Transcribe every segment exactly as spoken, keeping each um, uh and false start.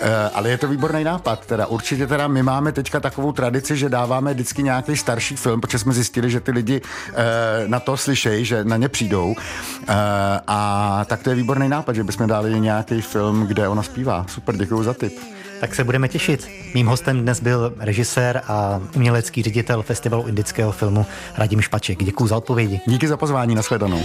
ale je to výborný nápad. Teda určitě teda my máme teďka takovou tradici, že dáváme vždycky nějaký starší film, protože jsme zjistili, že ty lidi na to slyšejí, že na ně přijdou. A tak to je výborný nápad, že bychom dali nějaký film, kde ona zpívá. Super, děkuju za tip. Tak se budeme těšit. Mým hostem dnes byl režisér a umělecký ředitel Festivalu indického filmu Radim Špaček. Děkuju za odpovědi. Díky za pozvání, nashledanou.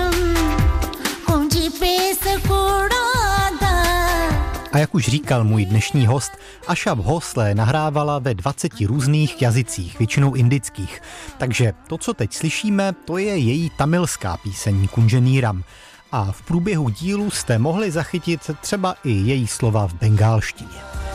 A jak už říkal můj dnešní host, Asha Bhosle nahrávala ve dvaceti různých jazycích, většinou indických. Takže to, co teď slyšíme, to je její tamilská píseň Kunženíram. A v průběhu dílu jste mohli zachytit třeba i její slova v bengálštině.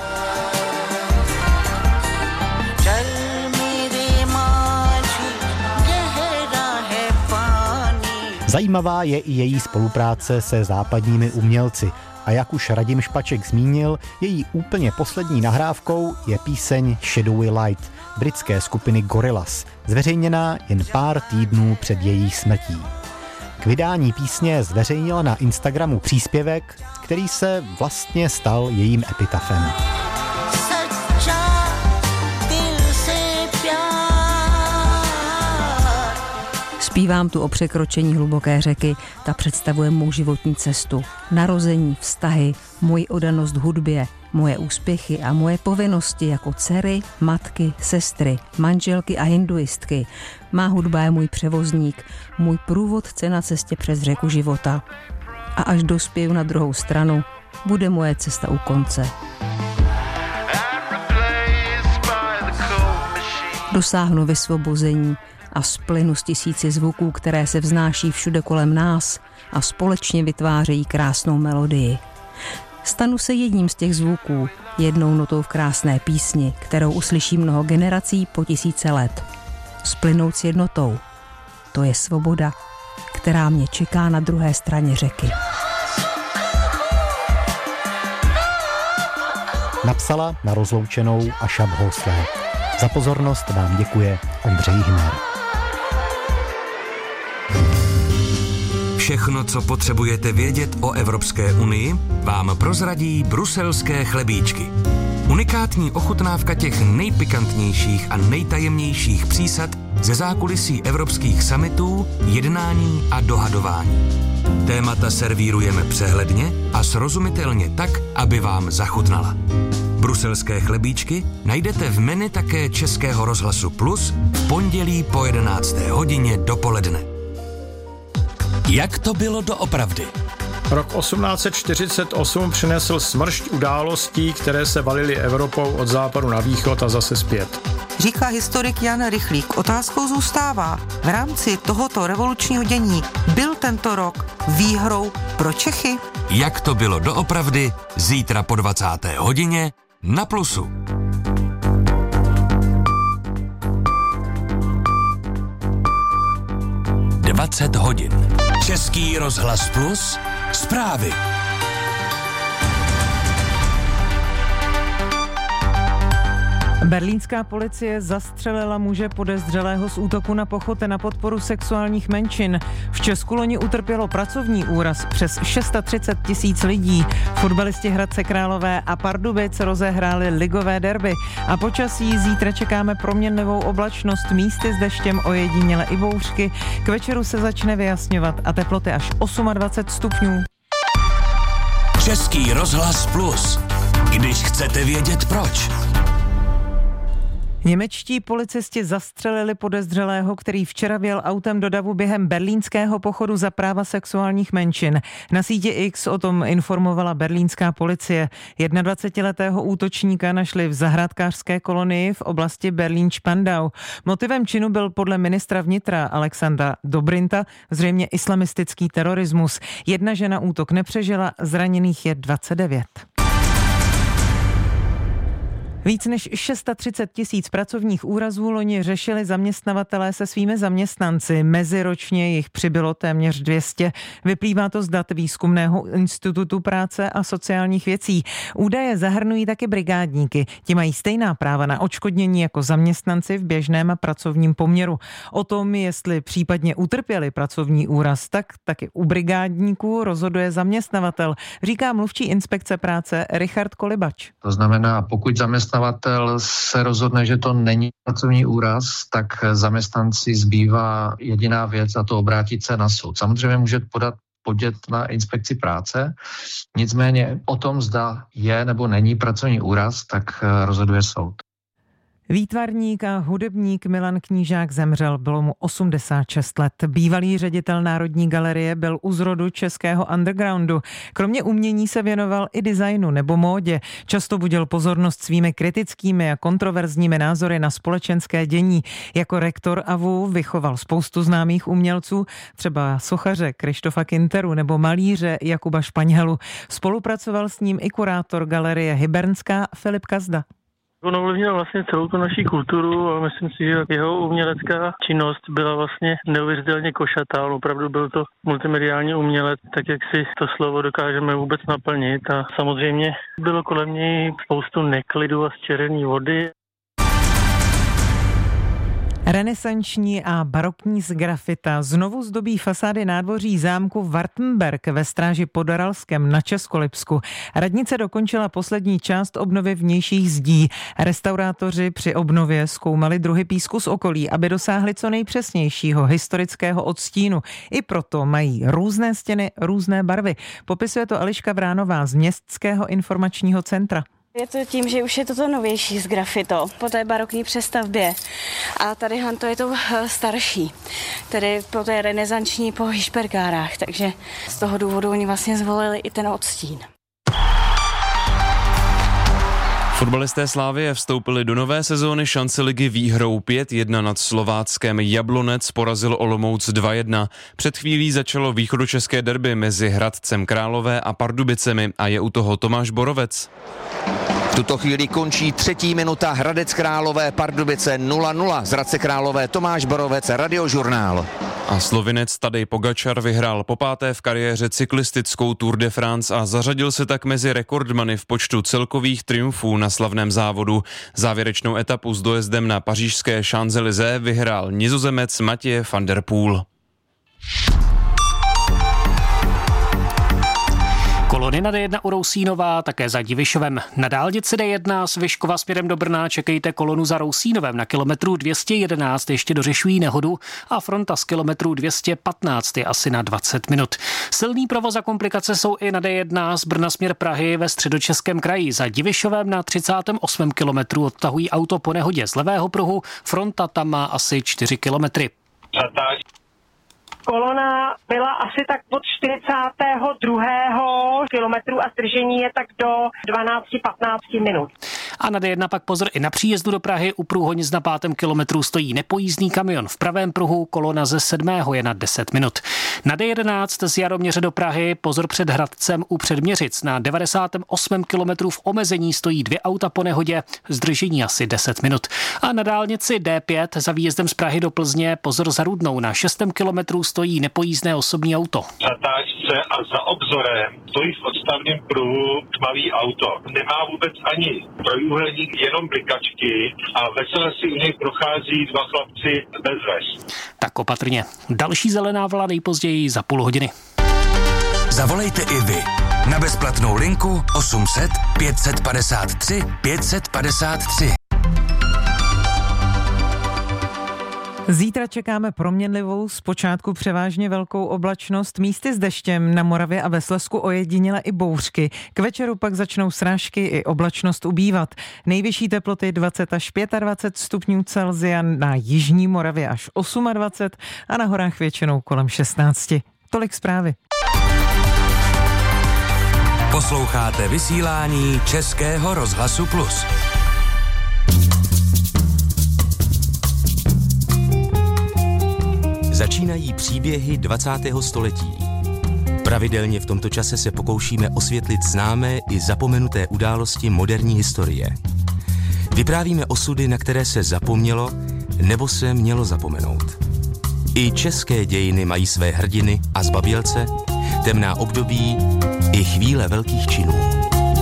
Zajímavá je i její spolupráce se západními umělci. A jak už Radim Špaček zmínil, její úplně poslední nahrávkou je píseň Shadowy Light britské skupiny Gorillaz, zveřejněná jen pár týdnů před její smrtí. K vydání písně zveřejnila na Instagramu příspěvek, který se vlastně stal jejím epitafem. Zpívám tu o překročení hluboké řeky, ta představuje mou životní cestu, narození, vztahy, moji oddanost hudbě, moje úspěchy a moje povinnosti jako dcery, matky, sestry, manželky a hinduistky. Má hudba je můj převozník, můj průvodce na cestě přes řeku života. A až dospěju na druhou stranu, bude moje cesta u konce. Dosáhnu vysvobození a splynu z tisíci zvuků, které se vznáší všude kolem nás a společně vytvářejí krásnou melodii. Stanu se jedním z těch zvuků, jednou notou v krásné písni, kterou uslyší mnoho generací po tisíce let. Splynout s jednotou. To je svoboda, která mě čeká na druhé straně řeky. Napsala na rozloučenou Asha Bhosle. Za pozornost vám děkuje Ondřej Hiner. Všechno, co potřebujete vědět o Evropské unii, vám prozradí bruselské chlebíčky. Unikátní ochutnávka těch nejpikantnějších a nejtajemnějších přísad ze zákulisí evropských summitů, jednání a dohadování. Témata servírujeme přehledně a srozumitelně tak, aby vám zachutnala. Bruselské chlebíčky najdete v menu také Českého rozhlasu Plus v pondělí po jedenácté hodině dopoledne. Jak to bylo doopravdy? Rok osmnáct set čtyřicet osm přinesl smršť událostí, které se valily Evropou od západu na východ a zase zpět. Říká historik Jan Rychlík. Otázkou zůstává, v rámci tohoto revolučního dění byl tento rok výhrou pro Čechy? Jak to bylo doopravdy, zítra po dvacáté hodině na Plusu. dvacet hodin. Český rozhlas Plus. Zprávy. Berlínská policie zastřelila muže podezřelého z útoku na pochoty na podporu sexuálních menšin. V Česku loni utrpělo pracovní úraz přes třicet šest tisíc lidí. Fotbalisti Hradce Králové a Pardubic rozehráli ligové derby. A počasí zítra čekáme proměnlivou oblačnost, místy s deštěm, ojediněle i bouřky. K večeru se začne vyjasňovat a teploty až dvacet osm stupňů. Český rozhlas Plus. Když chcete vědět proč. Němečtí policisti zastřelili podezřelého, který včera vjel autem do davu během berlínského pochodu za práva sexuálních menšin. Na síti X o tom informovala berlínská policie. dvacetijednoletého útočníka našli v zahrádkářské kolonii v oblasti Berlín-Spandau. Motivem činu byl podle ministra vnitra Alexandra Dobrinta zřejmě islamistický terorismus. Jedna žena útok nepřežila, zraněných je dvacet devět. Víc než třicet šest tisíc pracovních úrazů loni řešili zaměstnavatelé se svými zaměstnanci. Meziročně jich přibylo téměř dvě stě. Vyplývá to z dat Výzkumného institutu práce a sociálních věcí. Údaje zahrnují taky brigádníky. Ti mají stejná práva na odškodnění jako zaměstnanci v běžném pracovním poměru. O tom, jestli případně utrpěli pracovní úraz, tak taky u brigádníků rozhoduje zaměstnavatel, říká mluvčí inspekce práce Richard Kolibač. To znamená, pokud zaměstnavatel se rozhodne, že to není pracovní úraz, tak zaměstnanci zbývá jediná věc, a to obrátit se na soud. Samozřejmě může podat podnět na inspekci práce, nicméně o tom, zda je nebo není pracovní úraz, tak rozhoduje soud. Výtvarník a hudebník Milan Knížák zemřel, bylo mu osmdesát šest let. Bývalý ředitel Národní galerie byl u zrodu českého undergroundu. Kromě umění se věnoval i designu nebo módě. Často budil pozornost svými kritickými a kontroverzními názory na společenské dění. Jako rektor A V U vychoval spoustu známých umělců, třeba sochaře Krištofa Kinteru nebo malíře Jakuba Španělu. Spolupracoval s ním i kurátor galerie Hybernská Filip Kazda. On ovlivnil vlastně celou tu naší kulturu a myslím si, že jeho umělecká činnost byla vlastně neuvěřitelně košatá. On opravdu byl to multimediální umělec, tak jak si to slovo dokážeme vůbec naplnit. A samozřejmě bylo kolem něj spoustu neklidu a zčervené vody. Renesanční a barokní sgrafita znovu zdobí fasády nádvoří zámku Wartenberg ve Stráži pod Aralskem na Českolipsku. Radnice dokončila poslední část obnovy vnějších zdí. Restaurátoři při obnově zkoumali druhy písku z okolí, aby dosáhli co nejpřesnějšího historického odstínu. I proto mají různé stěny, různé barvy. Popisuje to Eliška Vránová z Městského informačního centra. Je to tím, že už je toto novější sgrafito po té barokní přestavbě a tadyhle to je to starší, tedy po té renesanční po Hišperkárách, takže z toho důvodu oni vlastně zvolili i ten odstín. Fotbalisté Slavie vstoupili do nové sezóny šance ligy výhrou pět jedna nad Slováckem. Jablonec porazil Olomouc dva jedna. Před chvílí začalo východočeské derby mezi Hradcem Králové a Pardubicemi a je u toho Tomáš Borovec. V tuto chvíli končí třetí minuta. Hradec Králové Pardubice nula nula. Z Hradce Králové Tomáš Borovec, Radiožurnál. A Slovinec Tadej Pogačar vyhrál popáté v kariéře cyklistickou Tour de France a zařadil se tak mezi rekordmany v počtu celkových triumfů na slavném závodu. Závěrečnou etapu s dojezdem na pařížské Champs-Élysées vyhrál Nizozemec Mathieu van der Poel. Kolony na D jedna u Rousínová, také za Divišovem. Na dálnici D jedna z Vyškova směrem do Brna čekejte kolonu za Rousínovem. Na kilometru dvě stě jedenáct ještě dořešují nehodu a fronta z kilometru dvě stě patnáct je asi na dvacet minut. Silný provoz a komplikace jsou i na D jedna z Brna směr Prahy ve Středočeském kraji. Za Divišovem na třicátém osmém kilometru odtahují auto po nehodě z levého pruhu. Fronta tam má asi čtyři kilometry. Kolona byla asi tak od čtyřicátého druhého kilometru a zdržení je tak do dvanáct patnáct minut. A na D jedna pak pozor i na příjezdu do Prahy. U Průhonic na pátém kilometru stojí nepojízdný kamion. V pravém pruhu kolona ze sedmého je na deset minut. Na D jedenáct z Jaroměře do Prahy pozor před Hradcem u Předměřic. Na devadesátém osmém kilometru v omezení stojí dvě auta po nehodě. Zdržení asi deset minut. A na dálnici D pět za výjezdem z Prahy do Plzně pozor za Rudnou. Na šestém kilometru stojí nepojízdné osobní auto. Zatáčce a za obzorem stojí v odstavném pruhu tmavý auto. Nemá vůbec ani trojúhelník, jenom blikačky a vesele si u něj prochází dva chlapci bez vest. Tak opatrně. Další zelená vlna nejpozději za půl hodiny. Zavolejte i vy na bezplatnou linku osm set pět set padesát tři pět set padesát tři. Zítra čekáme proměnlivou, zpočátku převážně velkou oblačnost, místy s deštěm, na Moravě a ve Slezsku ojediněle i bouřky. K večeru pak začnou srážky i oblačnost ubývat. Nejvyšší teploty dvacet až dvacet pět stupňů Celsia, na jižní Moravě až dvacet osm a na horách většinou kolem šestnáct. Tolik zprávy. Posloucháte vysílání Českého rozhlasu Plus. Začínají příběhy dvacátého století. Pravidelně v tomto čase se pokoušíme osvětlit známé i zapomenuté události moderní historie. Vyprávíme osudy, na které se zapomnělo nebo se mělo zapomenout. I české dějiny mají své hrdiny a zbabělce, temná období i chvíle velkých činů.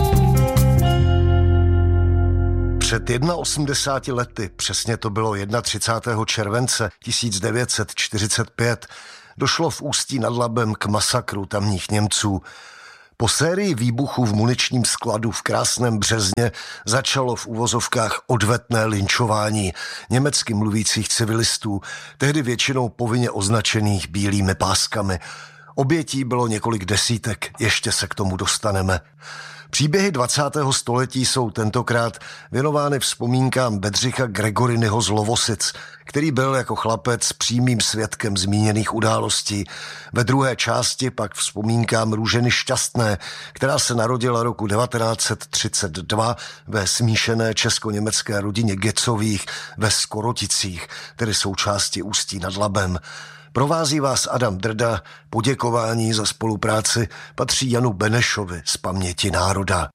Před osmdesáti jedna lety, přesně to bylo třicátého prvního července tisíc devět set čtyřicet pět, došlo v Ústí nad Labem k masakru tamních Němců. Po sérii výbuchů v muničním skladu v Krásném Březně začalo v uvozovkách odvetné lynčování německy mluvících civilistů, tehdy většinou povinně označených bílými páskami. Obětí bylo několik desítek, ještě se k tomu dostaneme. Příběhy dvacátého století jsou tentokrát věnovány vzpomínkám Bedřicha Gregorinyho z Lovosic, který byl jako chlapec přímým svědkem zmíněných událostí. Ve druhé části pak vzpomínkám Růženy Šťastné, která se narodila roku devatenáct set třicet dva ve smíšené česko-německé rodině Gecových ve Skoroticích, tedy součásti Ústí nad Labem. Provází vás Adam Drda, poděkování za spolupráci patří Janu Benešovi z Paměti národa.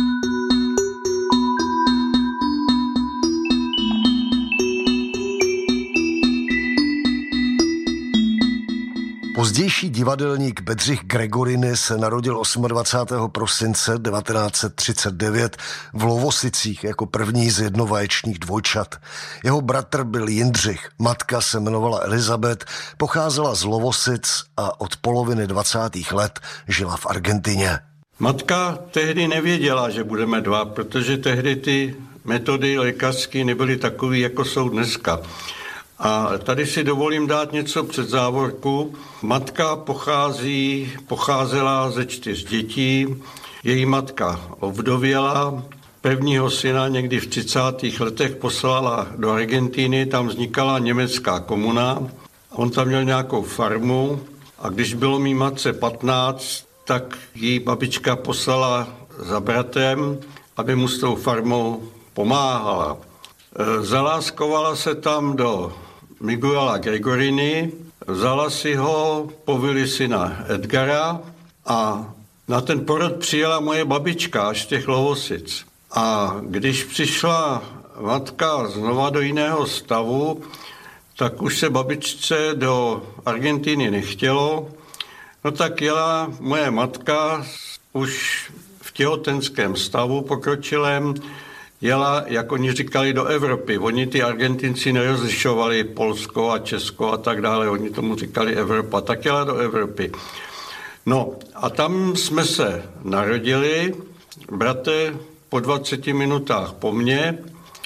Pozdější divadelník Bedřich Gregoriny se narodil dvacátého osmého prosince devatenáct set třicet devět v Lovosicích jako první z jednovaječných dvojčat. Jeho bratr byl Jindřich, matka se jmenovala Elizabeth, pocházela z Lovosic a od poloviny dvacátých let žila v Argentině. Matka tehdy nevěděla, že budeme dva, protože tehdy ty metody lékařské nebyly takové, jako jsou dneska. A tady si dovolím dát něco před závorku. Matka pochází, pocházela ze čtyř dětí. Její matka ovdověla. Prvního syna někdy v třicátých letech poslala do Argentiny, tam vznikala německá komuna. On tam měl nějakou farmu a když bylo mý matce patnáct, tak její babička poslala za bratrem, aby mu s tou farmou pomáhala. Zaláskovala se tam do Miguela Gregoriny, vzala si ho, povili syna Edgara a na ten porod přijela moje babička až z těch Lovosic. A když přišla matka znova do jiného stavu, tak už se babičce do Argentiny nechtělo. No tak jela moje matka už v těhotenském stavu pokročilém, jela, jak oni říkali, do Evropy. Oni ty Argentinci nerozlišovali Polsko a Česko a tak dále, oni tomu říkali Evropa, tak jela do Evropy. No a tam jsme se narodili, bratr po dvaceti minutách po mně,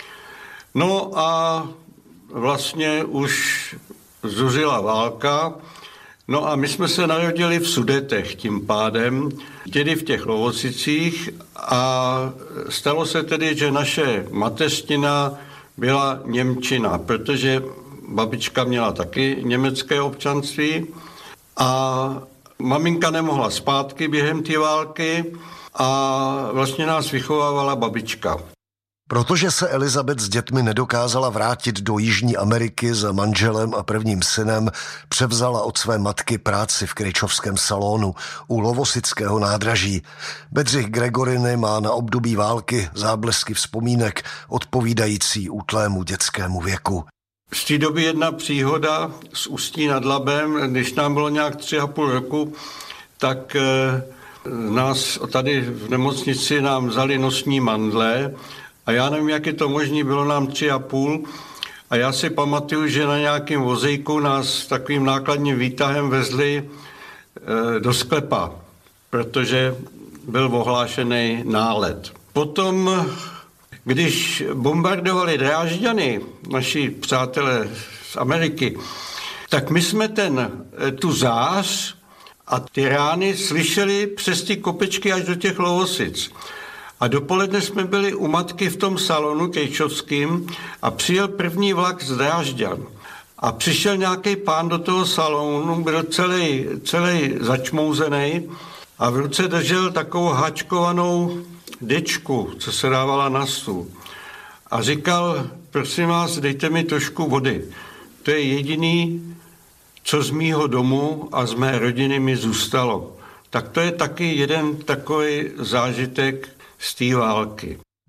no a vlastně už zuřila válka, no a my jsme se narodili v Sudetech tím pádem, tedy v těch Lovosicích a stalo se tedy, že naše mateřština byla němčina, protože babička měla taky německé občanství a maminka nemohla zpátky během té války a vlastně nás vychovávala babička. Protože se Elizabeth s dětmi nedokázala vrátit do Jižní Ameriky za manželem a prvním synem, převzala od své matky práci v Krejčovském salonu u Lovosického nádraží. Bedřich Gregoriny má na období války záblesky vzpomínek odpovídající útlému dětskému věku. Z té doby jedna příhoda z Ústí nad Labem, když nám bylo nějak tři a půl roku, tak e, nás tady v nemocnici nám vzali nosní mandle. A já nevím, jak je to možné, bylo nám tři a půl a já si pamatuju, že na nějakém vozejku nás takovým nákladním výtahem vezli e, do sklepa, protože byl ohlášený nálet. Potom, když bombardovali Drážďany, naši přátelé z Ameriky, tak my jsme ten, tu zář a ty rány slyšeli přes ty kopečky až do těch Lovosic. A dopoledne jsme byli u matky v tom salonu kejčovským a přijel první vlak z Drážďan. A přišel nějaký pán do toho salonu, byl celý, celý začmouzený a v ruce držel takovou hačkovanou dečku, co se dávala na stůl. A říkal, prosím vás, dejte mi trošku vody. To je jediný, co z mýho domu a z mé rodiny mi zůstalo. Tak to je taky jeden takový zážitek z té války.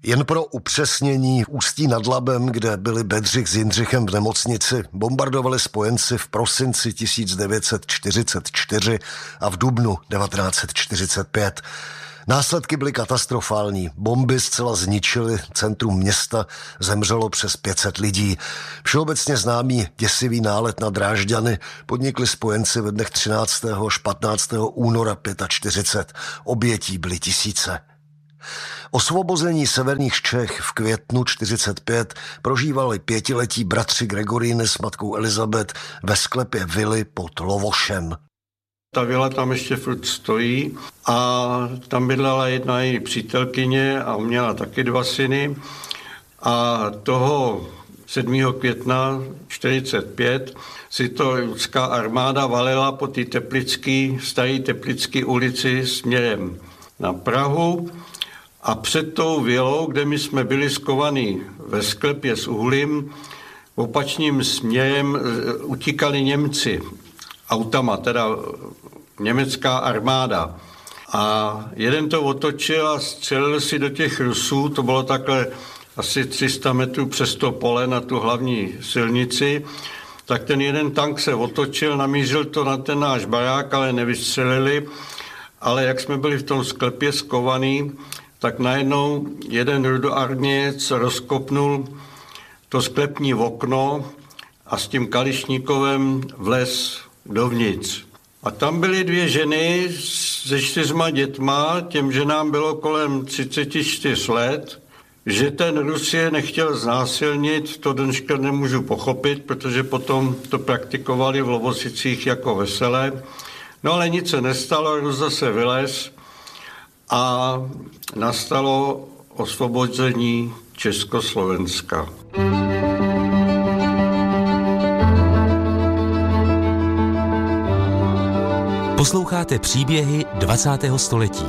Jen pro upřesnění, v Ústí nad Labem, kde byli Bedřich s Jindřichem v nemocnici, bombardovali spojenci v prosinci tisíc devět set čtyřicet čtyři a v dubnu devatenáct set čtyřicet pět. Následky byly katastrofální. Bomby zcela zničily centrum města, zemřelo přes pět set lidí. Všeobecně známý děsivý nálet na Drážďany podnikli spojenci ve dnech třináctého až patnáctého února čtyřicet pět. Obětí byly tisíce. Osvobození severních Čech v květnu čtyřicet pět prožívali pětiletí bratři Gregoríny s matkou Elizabeth ve sklepě vily pod Lovošem. Ta vila tam ještě furt stojí a tam bydlela jedna její přítelkyně a měla taky dva syny. A toho sedmého května čtyřicet pět si to ruská armáda valila po té teplický, staré teplické ulici směrem na Prahu. A před tou vilou, kde my jsme byli skovaní ve sklepě s uhlím, opačným směrem utíkali Němci autama, teda německá armáda. A jeden to otočil a střelil si do těch Rusů, to bylo takhle asi tři sta metrů přes to pole na tu hlavní silnici, tak ten jeden tank se otočil, namířil to na ten náš barák, ale nevystřelili. Ale jak jsme byli v tom sklepě skovaný, tak najednou jeden rudoarmějec rozkopnul to sklepní okno a s tím kališníkovem vlez dovnitř. A tam byly dvě ženy se čtyřma dětma, těm ženám bylo kolem třicet čtyři let, že ten Rus je nechtěl znásilnit, to dneška nemůžu pochopit, protože potom to praktikovali v Lovosicích jako veselé. No ale nic se nestalo, Rus zase vylez a nastalo osvobození Československa. Posloucháte příběhy dvacátého století.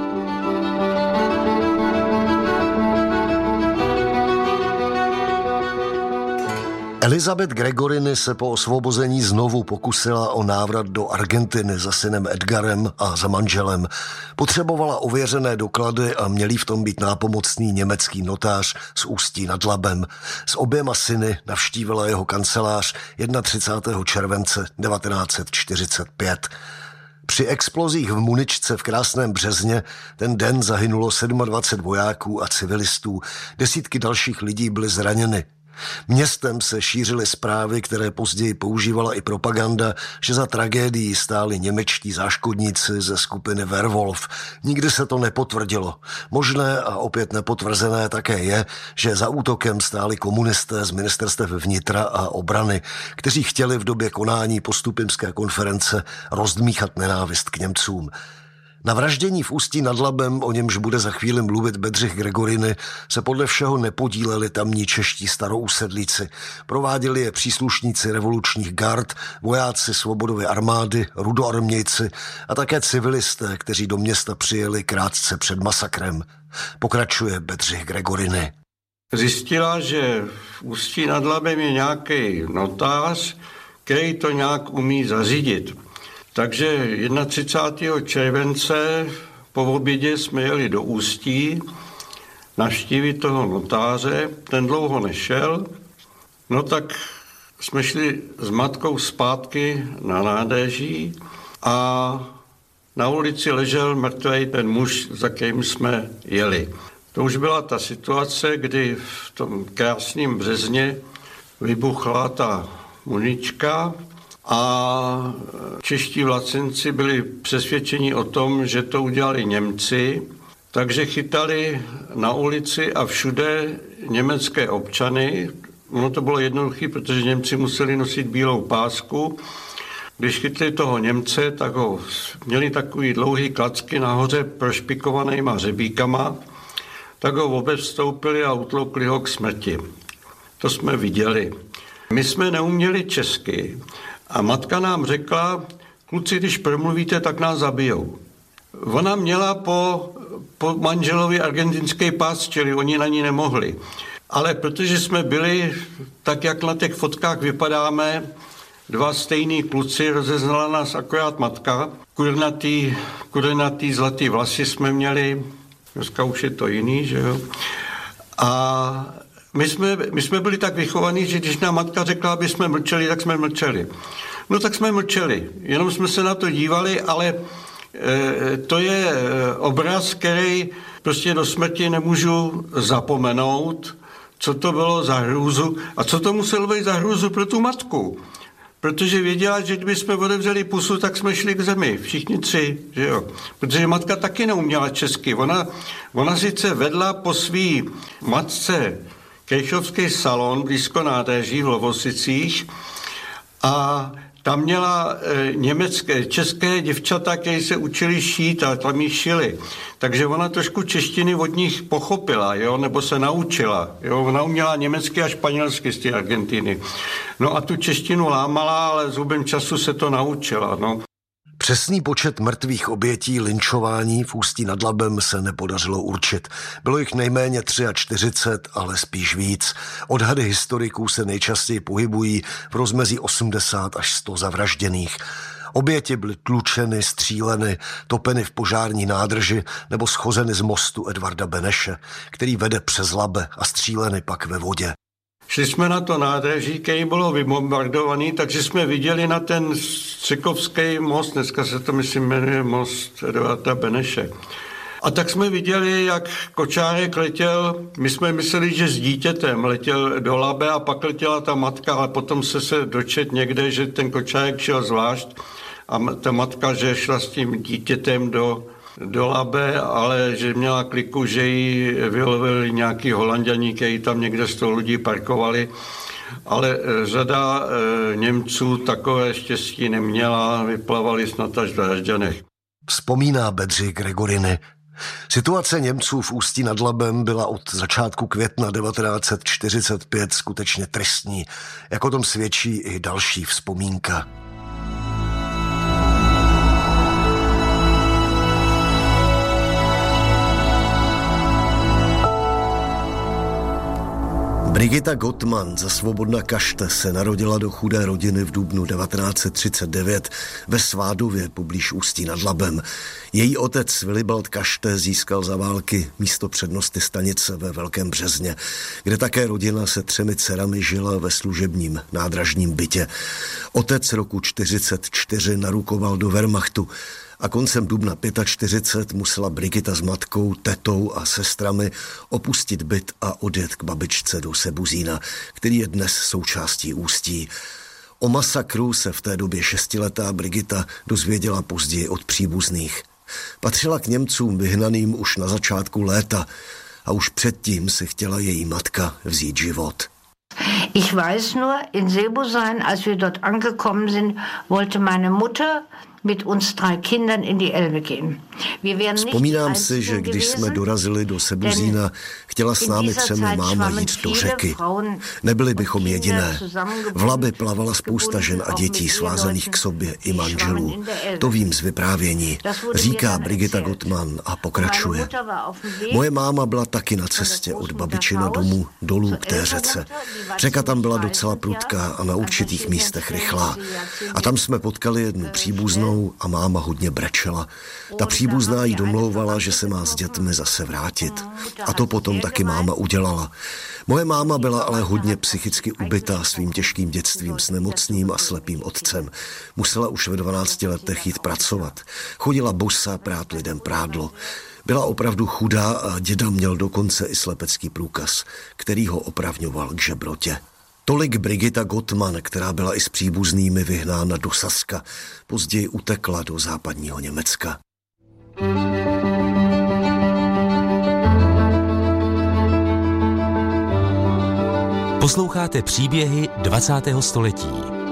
Elizabeth Gregoryny se po osvobození znovu pokusila o návrat do Argentiny za synem Edgarem a za manželem. Potřebovala ověřené doklady a měl v tom být nápomocný německý notář z Ústí nad Labem. S oběma syny navštívila jeho kancelář třicátého prvního července devatenáct set čtyřicet pět. Při explozích v muničce v Krásném Březně ten den zahynulo dvacet sedm vojáků a civilistů, desítky dalších lidí byly zraněny. Městem se šířily zprávy, které později používala i propaganda, že za tragédií stáli němečtí záškodníci ze skupiny Werwolf. Nikdy se to nepotvrdilo. Možné a opět nepotvrzené také je, že za útokem stáli komunisté z ministerstev vnitra a obrany, kteří chtěli v době konání Postupimské konference rozdmíchat nenávist k Němcům. Na vraždění v Ústí nad Labem, o němž bude za chvíli mluvit Bedřich Gregoryny, se podle všeho nepodíleli tamní čeští starousedlíci. Prováděli je příslušníci revolučních gard, vojáci Svobodovy armády, rudoarmějci a také civilisté, kteří do města přijeli krátce před masakrem. Pokračuje Bedřich Gregoryny. Zjistila, že v Ústí nad Labem je nějaký notář, který to nějak umí zařídit. Takže třicátého prvního července po obědě jsme jeli do Ústí navštívit toho notáře, ten dlouho nešel, no tak jsme šli s matkou zpátky na nádraží a na ulici ležel mrtvej ten muž, za kterým jsme jeli. To už byla ta situace, kdy v tom Krásném Březně vybuchla ta munička, a čeští vlastenci byli přesvědčeni o tom, že to udělali Němci, takže chytali na ulici a všude německé občany. Ono to bylo jednoduché, protože Němci museli nosit bílou pásku. Když chytli toho Němce, tak ho měli takový dlouhý klacky nahoře prošpikovanýma řebíkama, tak ho obevstoupili a utloukli ho k smrti. To jsme viděli. My jsme neuměli česky. A matka nám řekla, kluci, když promluvíte, tak nás zabijou. Ona měla po, po manželovi argentinský pás, čili oni na ní nemohli. Ale protože jsme byli, tak jak na těch fotkách vypadáme, dva stejný kluci, rozeznala nás akorát matka. Kurnatý, kurnatý zlatý vlasy jsme měli, dneska už je to jiný, že jo. A my jsme, my jsme byli tak vychovaní, že když nám matka řekla, aby jsme mlčeli, tak jsme mlčeli. No tak jsme mlčeli, jenom jsme se na to dívali, ale e, to je obraz, který prostě do smrti nemůžu zapomenout, co to bylo za hrůzu a co to muselo být za hrůzu pro tu matku. Protože věděla, že kdyby jsme otevřeli pusu, tak jsme šli k zemi, všichni tři, že jo. Protože matka taky neuměla česky. Ona, ona sice vedla po svý matce Kejchovský salon blízko nádraží v Lovosicích a tam měla e, německé, české děvčata, které se učili šít a tam jí šili. Takže ona trošku češtiny od nich pochopila, jo, nebo se naučila. Jo. Ona uměla německy a španělsky z té Argentiny. No a tu češtinu lámala, ale zhubem času se to naučila, no. Přesný počet mrtvých obětí lynčování v Ústí nad Labem se nepodařilo určit. Bylo jich nejméně čtyřicet tři, ale spíš víc. Odhady historiků se nejčastěji pohybují v rozmezí osmdesát až sto zavražděných. Oběti byly tlučeny, stříleny, topeny v požární nádrži nebo schozeny z mostu Edvarda Beneše, který vede přes Labe, a stříleny pak ve vodě. Šli jsme na to nádraží, který bylo vybombardovaný, takže jsme viděli na ten Střekovský most, dneska se to myslím jmenuje most Edvarda Beneše. A tak jsme viděli, jak kočárek letěl, my jsme mysleli, že s dítětem letěl do Labe a pak letěla ta matka, ale potom se se dočet někde, že ten kočárek šel zvlášť a ta matka, že šla s tím dítětem do do Labe, ale že měla kliku, že ji vylovili nějaký Holanďaní, kteří tam někde sto lidí parkovali, ale řada e, Němců takové štěstí neměla, vyplavali snad až v Drážďanech. Vzpomíná Bedřich Gregoriny. Situace Němců v Ústí nad Labem byla od začátku května devatenáct set čtyřicet pět skutečně tristní, jak o tom svědčí i další vzpomínka. Brigita Gottman za Svobodna Kašte se narodila do chudé rodiny v dubnu devatenáct set třicet devět ve Svádově poblíž Ústí nad Labem. Její otec Willibald Kašte získal za války místo přednosty stanice ve Velkém Březně, kde také rodina se třemi dcerami žila ve služebním nádražním bytě. Otec roku čtyřicet čtyři narukoval do Wehrmachtu a koncem dubna čtyřicet pět musela Brigita s matkou, tetou a sestrami opustit byt a odjet k babičce do Sebuzína, který je dnes součástí Ústí. O masakru se v té době šestiletá Brigita dozvěděla později od příbuzných. Patřila k Němcům vyhnaným už na začátku léta a už předtím si chtěla její matka vzít život. Ich weiß nur, in Sebuzín, als wir dort angekommen sind, wollte meine Mutter mit uns drei Kindern in die Elbe gehen. Vzpomínám si, že když jsme dorazili do Sebuzína, chtěla s námi třemi máma jít do řeky. Nebyli bychom jediné. V Labi plavala spousta žen a dětí svázaných k sobě i manželů. To vím z vyprávění, říká Brigita Gottman a pokračuje. Moje máma byla taky na cestě od babičina domu dolů k té řece. Řeka tam byla docela prudká a na určitých místech rychlá. A tam jsme potkali jednu příbuznou a máma hodně brečela. Ta příbuzná jí domlouvala, že se má s dětmi zase vrátit. A to potom taky máma udělala. Moje máma byla ale hodně psychicky ubitá svým těžkým dětstvím s nemocným a slepým otcem. Musela už ve dvanácti letech jít pracovat. Chodila bosa prát lidem prádlo. Byla opravdu chudá a děda měl dokonce i slepecký průkaz, který ho opravňoval k žebrotě. Tolik Brigita Gottman, která byla i s příbuznými vyhnána do Saska, později utekla do západního Německa. Posloucháte příběhy dvacátého století.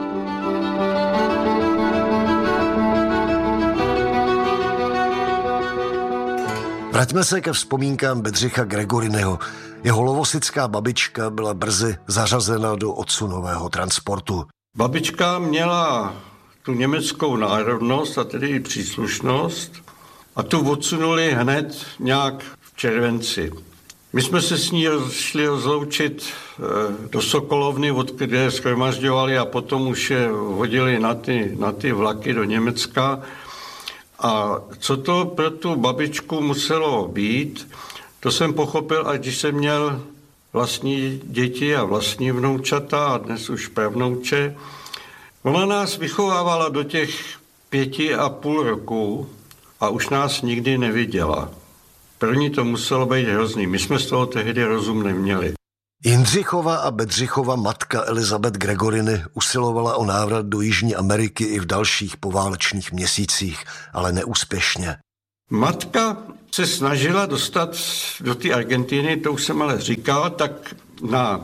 Vraťme se ke vzpomínkám Bedřicha Gregorinyho. Jeho lovosická babička byla brzy zařazena do odsunového transportu. Babička měla tu německou národnost a tedy i příslušnost a tu odsunuli hned nějak v červenci. My jsme se s ní šli rozloučit do Sokolovny, od kde shromažďovali a potom už je hodili na ty, na ty vlaky do Německa. A co to pro tu babičku muselo být, To jsem pochopil, až když jsem měl vlastní děti a vlastní vnoučata a dnes už pravnouče. Ona nás vychovávala do těch pěti a půl roku a už nás nikdy neviděla. Pro ní to muselo být hrozný. My jsme z toho tehdy rozum neměli. Jindřichova a Bedřichova matka Elizabeth Gregoriny usilovala o návrat do Jižní Ameriky i v dalších poválečných měsících, ale neúspěšně. Matka se snažila dostat do té Argentiny, to už jsem ale říkal, tak na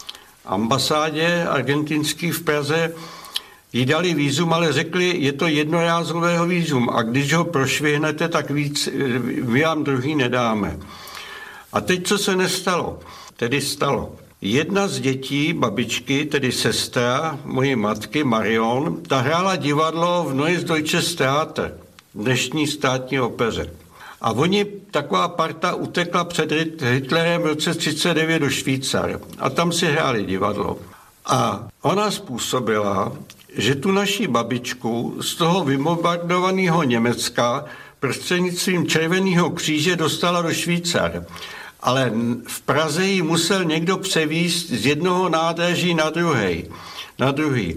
ambasádě argentinský v Praze jí dali vízum, ale řekli, je to jednorázového vízum a když ho prošvihnete, tak víc, my vám druhý nedáme. A teď, co se nestalo? Tedy stalo. Jedna z dětí babičky, tedy sestra mojí matky Marion, ta hrála divadlo v Neues Deutsches Theater, dnešní státní opeře. A oni, taková parta, utekla před Hitlerem v roce třicet devět do Švýcar a tam si hráli divadlo. A ona způsobila, že tu naší babičku z toho vybombardovaného Německa prostřednictvím Červeného kříže dostala do Švýcar. Ale v Praze ji musel někdo převízt z jednoho nádraží na druhý. Na druhý.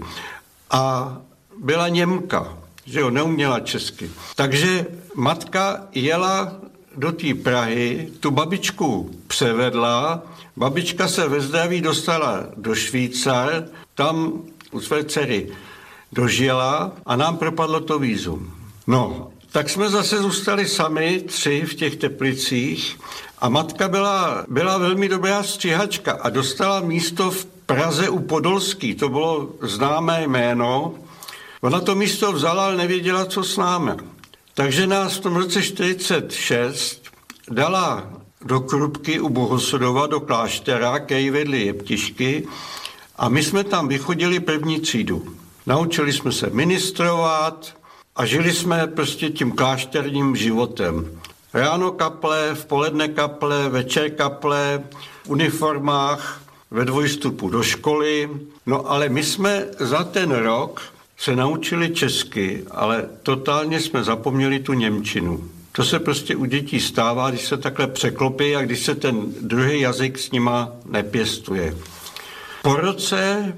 A byla Němka, že jo, neuměla česky. Takže matka jela do té Prahy, tu babičku převedla, babička se ve zdraví dostala do Švýcar, tam u své dcery dožila a nám propadlo to vízum. No, tak jsme zase zůstali sami, tři v těch Teplicích a matka byla, byla velmi dobrá střihačka a dostala místo v Praze u Podolský, to bylo známé jméno. Ona to místo vzala, ale nevěděla, co s námi. Takže nás v tom roce čtyřicet šest dala do Krupky u Bohosudova, do kláštera, který vedli jeptišky a my jsme tam vychodili první třídu. Naučili jsme se ministrovat a žili jsme prostě tím klášterním životem. Ráno kaple, v poledne kaple, večer kaple, v uniformách, ve dvojstupu do školy. No ale my jsme za ten rok se naučili česky, ale totálně jsme zapomněli tu němčinu. To se prostě u dětí stává, když se takhle překlopí a když se ten druhý jazyk s nima nepěstuje. Po roce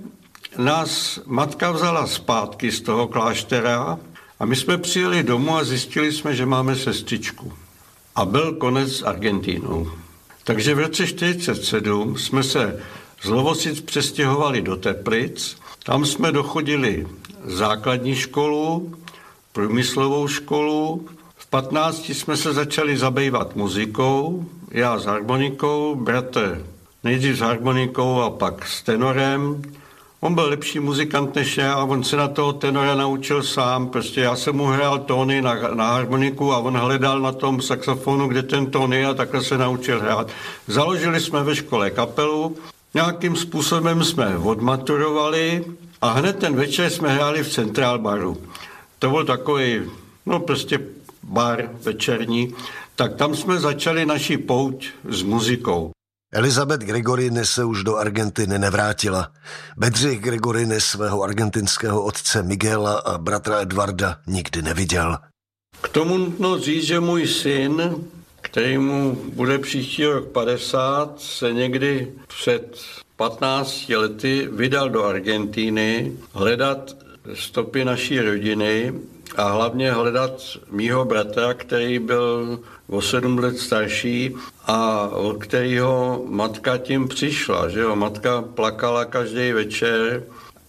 nás matka vzala zpátky z toho kláštera a my jsme přijeli domů a zjistili jsme, že máme sestřičku. A byl konec s Argentínou. Takže v roce čtyřicet sedm jsme se z Lovosic přestěhovali do Teplic. Tam jsme dochodili základní školu, průmyslovou školu. V patnácti jsme se začali zabývat muzikou, já s harmonikou, bratr nejdřív s harmonikou a pak s tenorem. On byl lepší muzikant než já a on se na toho tenora naučil sám. Prostě já jsem mu hrál tóny na, na harmoniku a on hledal na tom saxofonu, kde ten tón je a takhle se naučil hrát. Založili jsme ve škole kapelu, nějakým způsobem jsme odmaturovali a hned ten večer jsme hráli v Centrál baru. To byl takový, no prostě bar večerní, tak tam jsme začali naši pouť s muzikou. Elizabeth Gregoriny se už do Argentiny nevrátila. Bedřich Gregoriny svého argentinského otce Miguela a bratra Edvarda nikdy neviděl. K tomu nutno říct, že můj syn, který mu bude příští rok padesát, se někdy před patnácti lety vydal do Argentiny hledat stopy naší rodiny a hlavně hledat mýho bratra, který byl o sedm let starší a od kterého matka tím přišla, že jo, matka plakala každý večer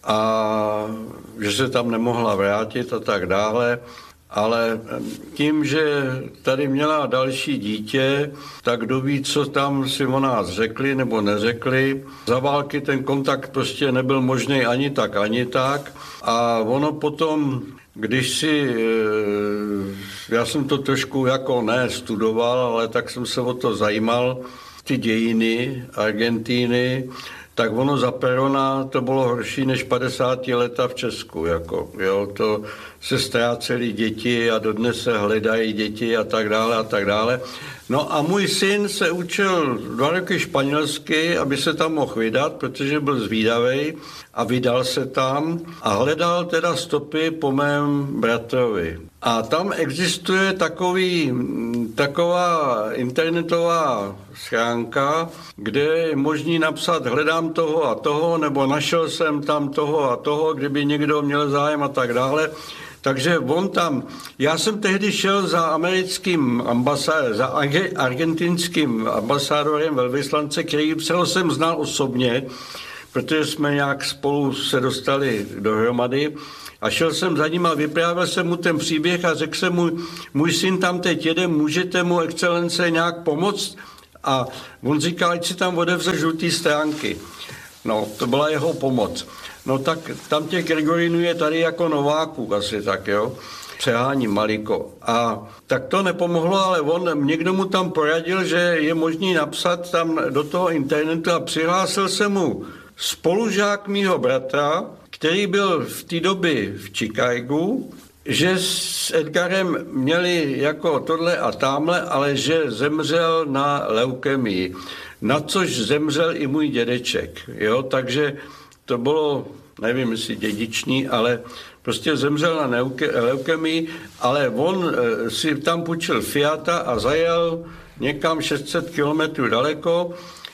a že se tam nemohla vrátit a tak dále, ale tím, že tady měla další dítě, tak kdo ví, co tam si o nás řekli nebo neřekli. Za války ten kontakt prostě nebyl možný ani tak, ani tak a ono potom, když si, já jsem to trošku jako ne studoval, ale tak jsem se o to zajímal, ty dějiny Argentíny, tak ono za Perona to bylo horší než padesátá leta v Česku. Jako, jo, to, se ztrácely děti a dodnes se hledají děti a tak dále a tak dále. No a můj syn se učil dva roky španělsky, aby se tam mohl vydat, protože byl zvídavej a vydal se tam a hledal teda stopy po mém bratrovi. A tam existuje takový, taková internetová schránka, kde je možný napsat hledám toho a toho, nebo našel jsem tam toho a toho, kdyby někdo měl zájem a tak dále. Takže on tam, já jsem tehdy šel za americkým ambasádorem, za argentinským ambasádorem velvyslance, který jsem znal osobně, protože jsme nějak spolu se dostali dohromady. A šel jsem za ním a vyprávěl jsem mu ten příběh a řekl jsem mu, můj syn tam teď jede, můžete mu excelence nějak pomoct? A on říkal, ať si tam odevře žlutý stránky. No, to byla jeho pomoc. No tak tam těch Gregorinů je tady jako Nováků asi tak, jo. Přeháním maliko. A tak to nepomohlo, ale on, někdo mu tam poradil, že je možný napsat tam do toho internetu a přihlásil se mu spolužák mýho bratra, který byl v té době v Chicagu, že s Edgarem měli jako tohle a tamhle, ale že zemřel na leukemii. Na což zemřel i můj dědeček, jo, takže to bylo, nevím, jestli dědičný, ale prostě zemřel na leukemii, ale on si tam půjčil Fiata a zajel někam šest set kilometrů daleko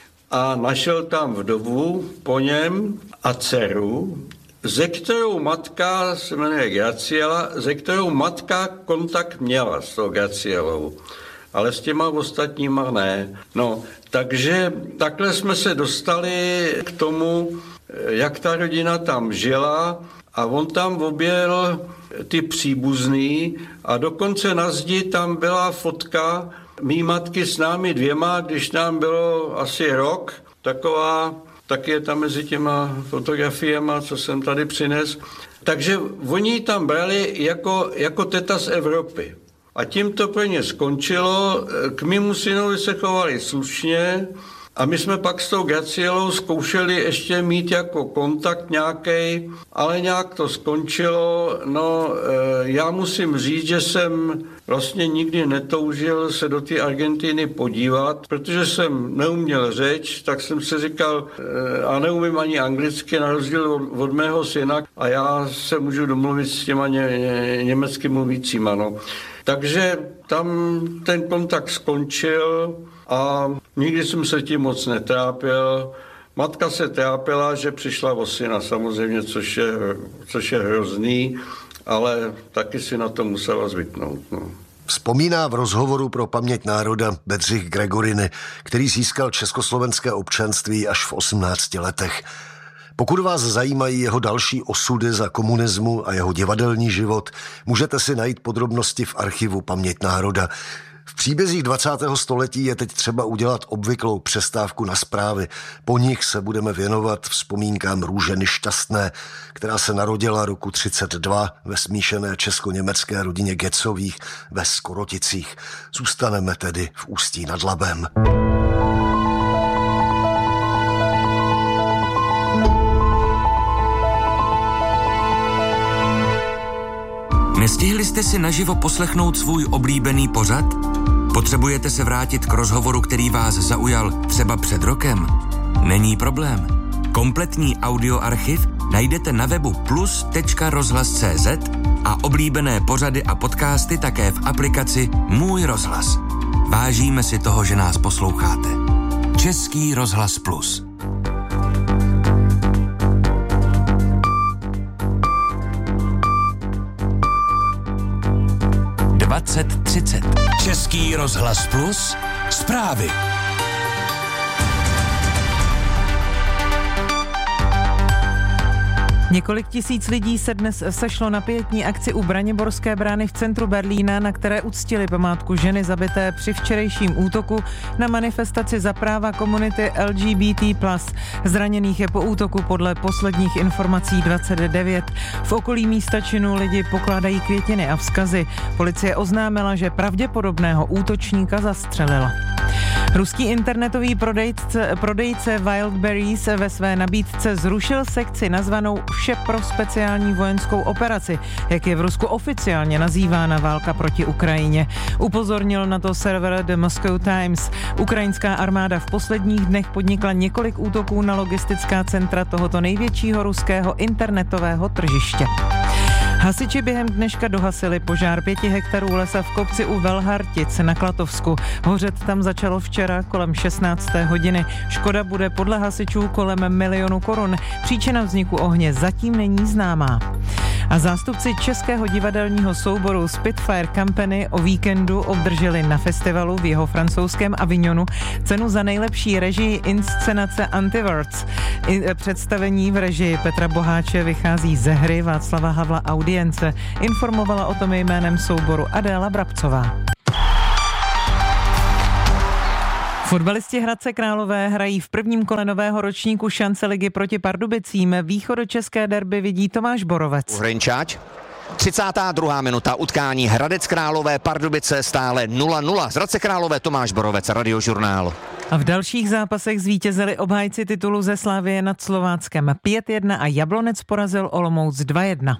a našel tam vdovu po něm a dceru, ze kterou matka se jmenuje Graciela, ze kterou matka kontakt měla s tou Gracielou, ale s těma ostatníma ne. No, takže takhle jsme se dostali k tomu, jak ta rodina tam žila a on tam objel ty příbuzný a dokonce na zdi tam byla fotka mý matky s námi dvěma, když nám bylo asi rok, taková, tak je tam mezi těma fotografiema, co jsem tady přines. Takže oni ji tam brali jako, jako teta z Evropy. A tím to pro ně skončilo, k mému synovi se chovali slušně a my jsme pak s tou Gracielou zkoušeli ještě mít jako kontakt nějaký, ale nějak to skončilo. No, já musím říct, že jsem vlastně nikdy netoužil se do té Argentiny podívat, protože jsem neuměl řeč, tak jsem si říkal, a neumím ani anglicky, na rozdíl od, od mého syna, a já se můžu domluvit s těma ně, ně, německy mluvícíma, no. Takže tam ten kontakt skončil a nikdy jsem se tím moc netrápil. Matka se trápila, že přišla o syna samozřejmě, což je, což je hrozný, ale taky si na to musela zvyknout. No. Vzpomíná v rozhovoru pro Paměť národa Bedřich Gregoriny, který získal československé občanství až v osmnácti letech. Pokud vás zajímají jeho další osudy za komunismu a jeho divadelní život, můžete si najít podrobnosti v archivu Paměť národa. V příbězích dvacátého století je teď třeba udělat obvyklou přestávku na zprávy. Po nich se budeme věnovat vzpomínkám Růženy Šťastné, která se narodila roku třicet dva ve smíšené česko-německé rodině Gecových ve Skoroticích. Zůstaneme tedy v Ústí nad Labem. Nestihli jste si naživo poslechnout svůj oblíbený pořad? Potřebujete se vrátit k rozhovoru, který vás zaujal třeba před rokem? Není problém. Kompletní audioarchiv najdete na webu plus tečka rozhlas tečka cé zet a oblíbené pořady a podcasty také v aplikaci Můj rozhlas. Vážíme si toho, že nás posloucháte. Český rozhlas Plus. dvacet třicet. Český rozhlas Plus. Zprávy. Několik tisíc lidí se dnes sešlo na pietní akci u Braniborské brány v centru Berlína, na které uctili památku ženy zabité při včerejším útoku na manifestaci za práva komunity L G B T plus. Zraněných je po útoku podle posledních informací dvacet devět. V okolí místa činu lidi pokládají květiny a vzkazy. Policie oznámila, že pravděpodobného útočníka zastřelila. Ruský internetový prodejce, prodejce Wildberries ve své nabídce zrušil sekci nazvanou Vše pro speciální vojenskou operaci, jak je v Rusku oficiálně nazývána válka proti Ukrajině. Upozornil na to server The Moscow Times. Ukrajinská armáda v posledních dnech podnikla několik útoků na logistická centra tohoto největšího ruského internetového tržiště. Hasiči během dneška dohasili požár pěti hektarů lesa v kopci u Velhartic na Klatovsku. Hořet tam začalo včera kolem šestnácté hodiny. Škoda bude podle hasičů kolem milionu korun. Příčina vzniku ohně zatím není známá. A zástupci českého divadelního souboru Spitfire Company o víkendu obdrželi na festivalu v jeho francouzském Avignonu cenu za nejlepší režii inscenace Antiwords. Představení v režii Petra Boháče vychází ze hry Václava Havla Audience. Informovala o tom jménem souboru Adéla Brabcová. Fotbalisti Hradce Králové hrají v prvním kole nového ročníku šance ligy proti Pardubicím. Východočeské derby vidí Tomáš Borovec. Hrenčáč. třicátá druhá minuta utkání Hradec Králové Pardubice stále nula nula. Z Hradce Králové Tomáš Borovec, Radiožurnál. A v dalších zápasech zvítězili obhájci titulu ze Slavie nad Slováckem pět jedna a Jablonec porazil Olomouc dva jedna.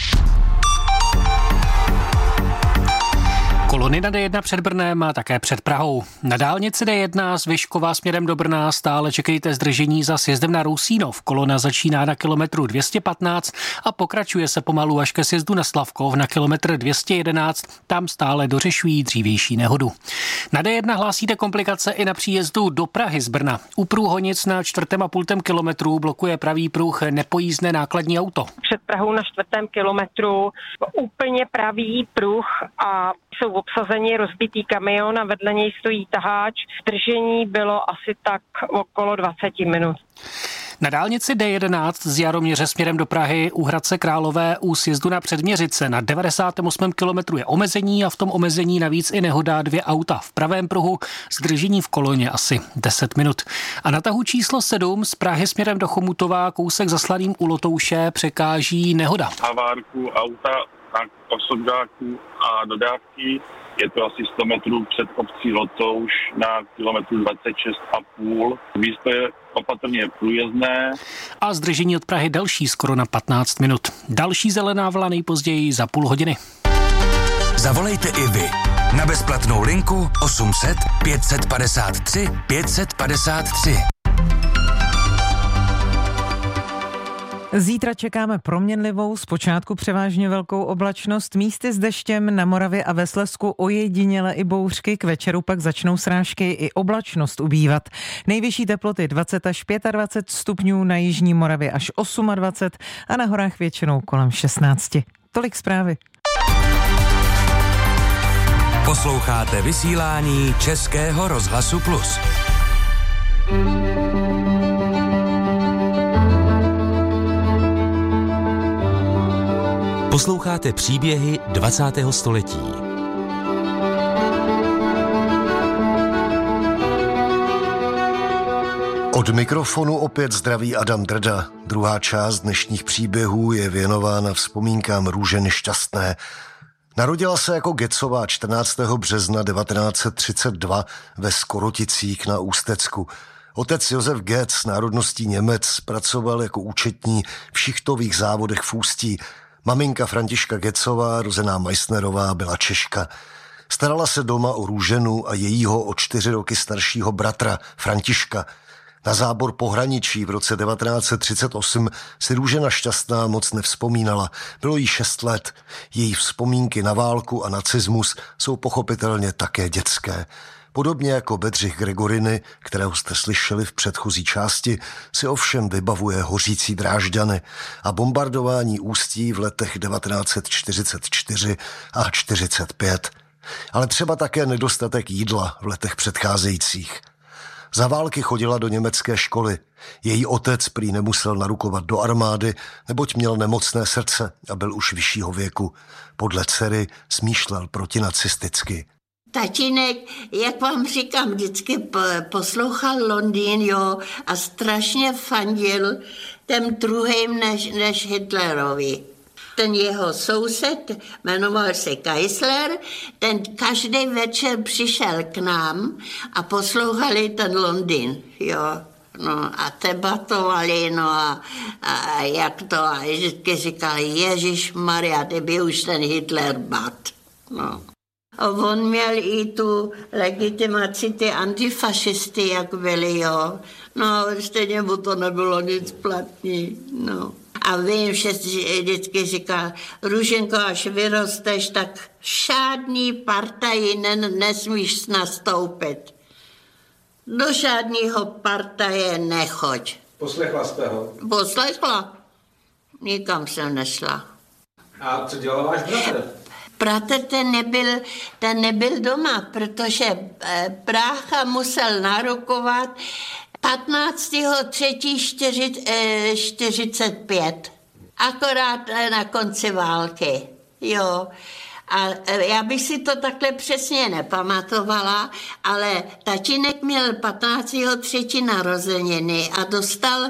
Kolony na D jedna před Brnem a také před Prahou. Na dálnici D jedna z Vyškova směrem do Brna stále čekejte zdržení za sjezdem na Rousínov. Kolona začíná na kilometru dvě stě patnáct a pokračuje se pomalu až ke sjezdu na Slavkov na kilometr dvě stě jedenáct. Tam stále dořešují dřívější nehodu. Na D jedna hlásíte komplikace i na příjezdu do Prahy z Brna. U Průhonic na čtvrtém a půltém kilometru blokuje pravý pruh nepojízdné nákladní auto. Před Prahou na čtvrtém kilometru úplně pravý pruh a jsou obsazeni rozbitý kamion a vedle něj stojí taháč. Zdržení bylo asi tak okolo dvacet minut. Na dálnici D jedenáct z Jaroměře směrem do Prahy u Hradce Králové u sjezdu na Předměřice na devadesátém osmém kilometru je omezení a v tom omezení navíc i nehoda dvě auta. V pravém pruhu zdržení v koloně asi deset minut. A na tahu číslo sedm z Prahy směrem do Chomutova kousek zaslaným u Lotouše překáží nehoda. Havárku auta a osobňáků a dodávky. Je to asi sto metrů před obcí Lotouš na kilometru dvacet šest a půl. Místo je opatrně průjezdné. A zdržení od Prahy další skoro na patnáct minut. Další zelená vla nejpozději za půl hodiny. Zavolejte i vy na bezplatnou linku osm set pět set padesát tři pět set padesát tři. Zítra čekáme proměnlivou, zpočátku převážně velkou oblačnost, místy s deštěm na Moravě a ve Slezsku ojediněle i bouřky, k večeru pak začnou srážky i oblačnost ubývat. Nejvyšší teploty dvacet až dvacet pět stupňů, na jižní Moravě až dvacet osm a na horách většinou kolem šestnáct. Tolik zprávy. Posloucháte vysílání Českého rozhlasu Plus. Posloucháte příběhy dvacátého století. Od mikrofonu opět zdraví Adam Drda. Druhá část dnešních příběhů je věnována vzpomínkám Růže Nešťastné. Narodila se jako Gecová čtrnáctého března devatenáct set třicet dva ve Skoroticích na Ústecku. Otec Josef Gec, národností Němec, pracoval jako účetní v šichtových závodech v Ústí. Maminka Františka Gecová, rozená Meissnerová, byla Češka. Starala se doma o Růženu a jejího o čtyři roky staršího bratra Františka. Na zábor pohraničí v roce devatenáct set třicet osm si Růžena Šťastná moc nevzpomínala. Bylo jí šest let. Její vzpomínky na válku a nacismus jsou pochopitelně také dětské. Podobně jako Bedřich Gregoriny, kterého jste slyšeli v předchozí části, si ovšem vybavuje hořící Drážďany a bombardování Ústí v letech devatenáct set čtyřicet čtyři a čtyřicet pět. Ale třeba také nedostatek jídla v letech předcházejících. Za války chodila do německé školy. Její otec prý nemusel narukovat do armády, neboť měl nemocné srdce a byl už vyššího věku. Podle dcery smýšlel protinacisticky. Tatínek, jak vám říkám, vždycky poslouchal Londýn, jo, a strašně fandil těm druhým než, než Hitlerovi. ten jeho soused, jmenoval se Kaisler, ten každý večer přišel k nám a poslouchali ten Londýn, jo. No a debatovali, no a, a jak to, a vždycky říkali, Ježišmarja, ty by už ten Hitler bat, no. A on měl i tu legitimaci, ty antifašisty, jak byli, jo. No, stejně mu to nebylo nic platný, no. A vím, že vždycky říkal, Růženko, až vyrosteš, tak žádný partaji nesmíš nastoupit. Do žádného partaje nechoď. Poslechla jste ho? Poslechla. Nikam jsem nešla. A co dělal váš bratr? Bratr ten nebyl, ten nebyl doma, protože brácha musel nárokovat patnáctého třetího čtyřicet pět. Akorát na konci války. Jo. A já bych si to takhle přesně nepamatovala, ale tatínek měl patnáctého třetího narozeniny a dostal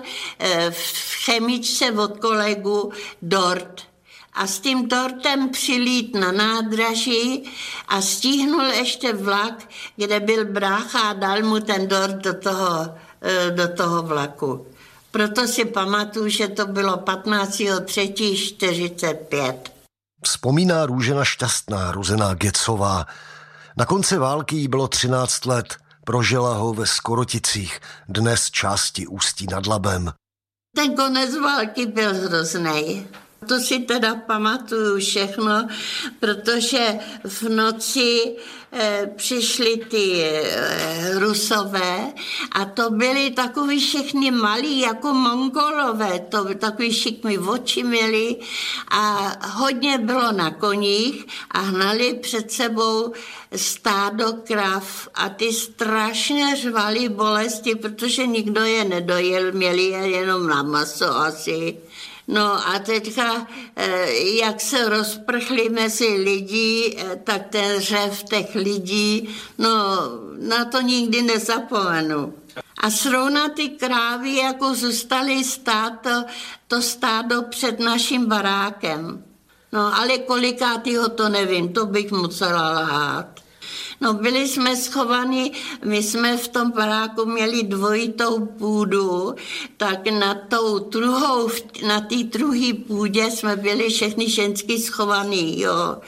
v chemičce od kolegu dort. A s tím dortem přilít na nádraží a stihnul ještě vlak, kde byl brácha a dal mu ten dort do toho, do toho vlaku. Proto si pamatuju, že to bylo patnáctého třetího čtyřicet pět. Vzpomíná Růžena Šťastná, rozená Gecová. Na konci války jí bylo třináct let. Prožila ho ve Skoroticích, dnes části Ústí nad Labem. Ten konec války byl hroznej. To si teda pamatuju všechno, protože v noci e, přišli ty e, Rusové a to byli takový všechny malí jako Mongolové, to takový šikmý oči měli a hodně bylo na koních a hnali před sebou stádo krav a ty strašně řvali bolesti, protože nikdo je nedojel, měli je jenom na maso asi. No a teďka, jak se rozprchli mezi lidi, tak ten řev těch lidí, no na to nikdy nezapomenu. A srovna ty krávy, jako zůstaly stát to, to stádo před naším barákem. No ale kolikátýho to nevím, to bych musela lhát. No byli jsme schovaní, my jsme v tom baráku měli dvojitou půdu, tak na tou druhou, na té druhé půdě jsme byli všechny žensky schovaný, jo.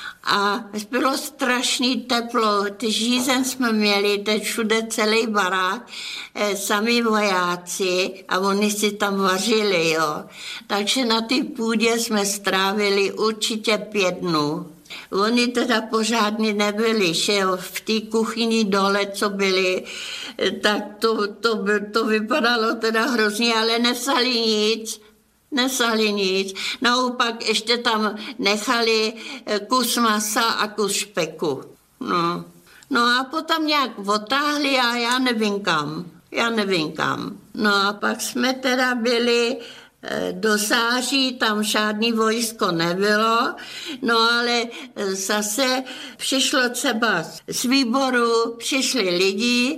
A bylo strašný teplo, ty žízen jsme měli, teď všude celý barák, eh, sami vojáci a oni si tam vařili, jo. Takže na té půdě jsme strávili určitě pět dnů. Oni teda pořádně nebyli, že jo, v té kuchyni dole, co byli, tak to, to, to vypadalo teda hrozně, ale nevzali nic, nevzali nic. Naopak ještě tam nechali kus masa a kus špeku. No, no a potom nějak otáhli a já nevím kam, já nevím kam. No a pak jsme teda byli do září, tam žádný vojsko nebylo, no ale zase přišlo třeba z výboru, přišli lidi,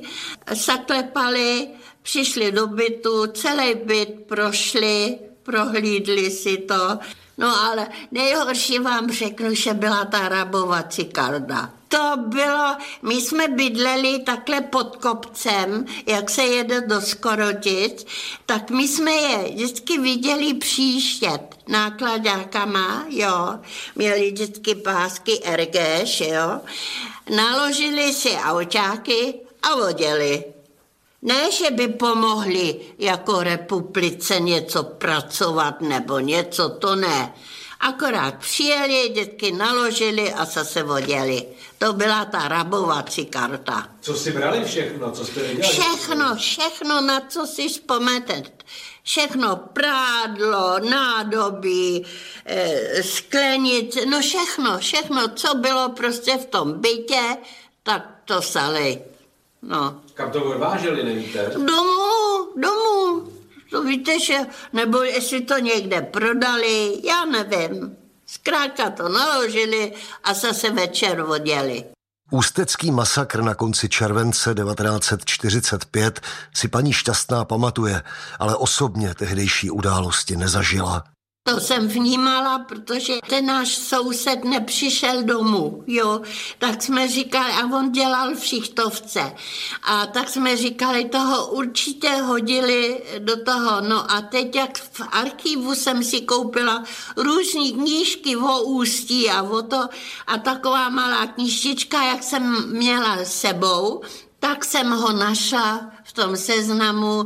zaklepali, přišli do bytu, celý byt prošli, prohlídli si to. No ale nejhorší vám řeknu, že byla ta rabovací karda. To bylo, my jsme bydleli takhle pod kopcem, jak se jede do Skorotic, tak my jsme je vždycky viděli přijíždět nákladákama, jo, měli vždycky pásky R G, jo, naložili si autáky a odjeli. Ne, že by pomohli jako republice něco pracovat nebo něco, to ne. Akorát přijeli, dětky naložili a zase odjeli. To byla ta rabovací karta. Co si brali všechno? Co jste dělali? Všechno, všechno, na co si vzpomněte. Všechno, prádlo, nádobí, e, sklenice, no všechno, všechno, co bylo prostě v tom bytě, tak to sali. No. Kam to odváželi, nevíte? Domů, domů. To víte, že, nebo jestli to někde prodali, já nevím. Zkrátka to naložili a zase večer odjeli. Ústecký masakr na konci července devatenáct set čtyřicet pět si paní Šťastná pamatuje, ale osobně tehdejší události nezažila. To jsem vnímala, protože ten náš soused nepřišel domů, jo. Tak jsme říkali, a on dělal v šichtovce. A tak jsme říkali, toho určitě hodili do toho. No a teď, jak v archivu jsem si koupila různý knížky o Ústí a o to, a taková malá knížtička, jak jsem měla s sebou, tak jsem ho našla v tom seznamu,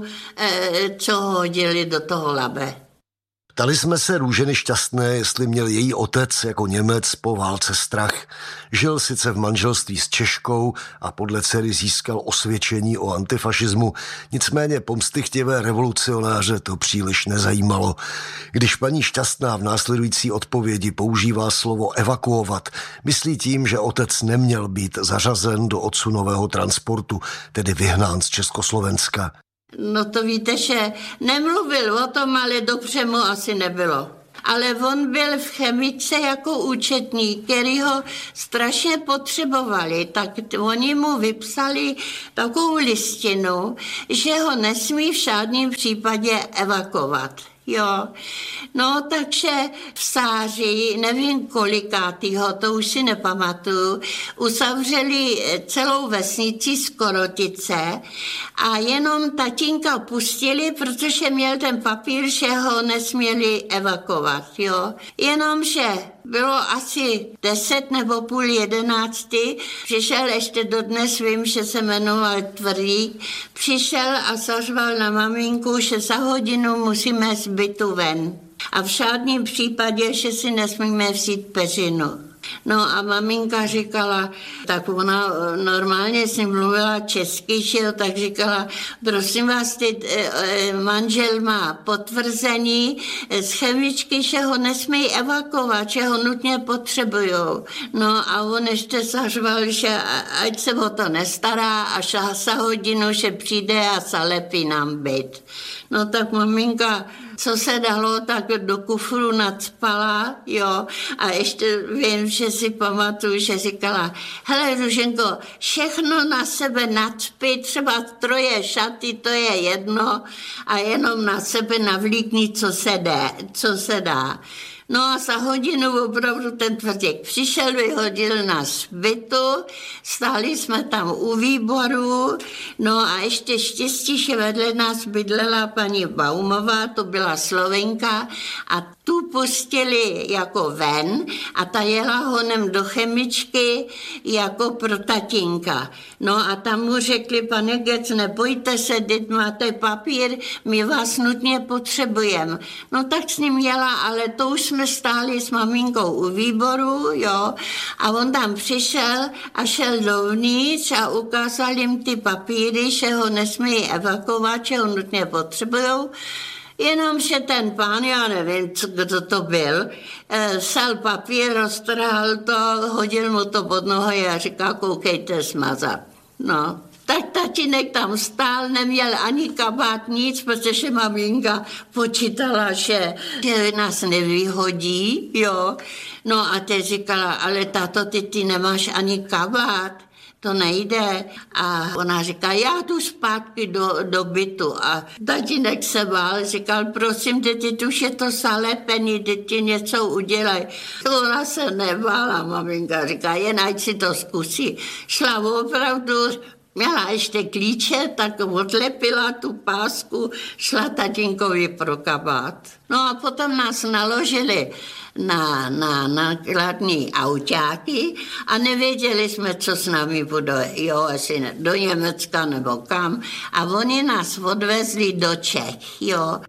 co hodili do toho Labe. Ptali jsme se Růženy Šťastné, jestli měl její otec jako Němec po válce strach. Žil sice v manželství s Češkou a podle dcery získal osvědčení o antifašismu, nicméně pomstychtivé revolucionáře to příliš nezajímalo. Když paní Šťastná v následující odpovědi používá slovo evakuovat, myslí tím, že otec neměl být zařazen do odsunového transportu, tedy vyhnán z Československa. No to víte, že nemluvil o tom, ale dobře mu asi nebylo. Ale on byl v chemice jako účetní, který ho strašně potřebovali, tak oni mu vypsali takovou listinu, že ho nesmí v žádném případě evakuovat. Jo, no takže v září, nevím kolikátýho, to už si nepamatuju, uzavřeli celou vesnici Skorotice a jenom tatínka pustili, protože měl ten papír, že ho nesměli evakuovat, jo. Jenomže bylo asi deset nebo půl jedenácti, přišel, ještě dodnes vím, že se jmenoval Tvrdík, přišel a zařval na maminku, že za hodinu musíme z bytu ven. A v žádném případě, že si nesmíme vzít peřinu. No a maminka říkala, tak ona normálně s ním mluvila česky, že jo, tak říkala, prosím vás, ty, e, manžel má potvrzení z chemičky, že ho nesmí evakuovat, že ho nutně potřebujou. No a on ještě zařval, že ať se o to nestará, až za hodinu, že přijde a zalepí nám byt. No tak maminka, co se dalo, tak do kufru nacpala, jo, a ještě vím, že si pamatuju, že říkala, hele Ruženko, všechno na sebe nacpi, třeba troje šaty, to je jedno, a jenom na sebe navlíkni, co se dá, co se dá. No a za hodinu opravdu ten Tvrdík přišel, vyhodil nás z bytu, stáli jsme tam u výboru, no a ještě štěstí, že vedle nás bydlela paní Baumová, to byla Slovenka, a tu pustili jako ven a ta jela honem do chemičky jako pro tatínka. No a tam mu řekli, pane Gec, nebojte se, teď máte papír, my vás nutně potřebujeme. No tak s ním jela, ale to už jsme stáli s maminkou u výboru, jo, a on tam přišel a šel dovnitř a ukázal jim ty papíry, že ho nesmí evakuovat, že ho nutně potřebujou. Jenomže ten pán, já nevím, co, kdo to byl, eh, sal papír, roztrhal to, hodil mu to pod nohy a říkal, koukejte smazat. No, tak tatínek tam stál, neměl ani kabát, nic, protože maminka počítala, že, že nás nevyhodí, jo. No a teď říkala, ale tato, ty, ty nemáš ani kabát. To nejde. A ona říká, já jdu zpátky do, do bytu. A tatínek se bál, říkal, prosím tě, ty už je to zalepený, ty ti něco udělaj. Ona se nebála, maminka říká, jen ať si to zkusí. Šla opravdu, měla ještě klíče, tak odlepila tu pásku, šla tatínkovi pro kabát. No a potom nás naložili na, na nákladní autáky a nevěděli jsme, co s námi bude, jo, asi do Německa nebo kam. A oni nás odvezli do Čech, jo.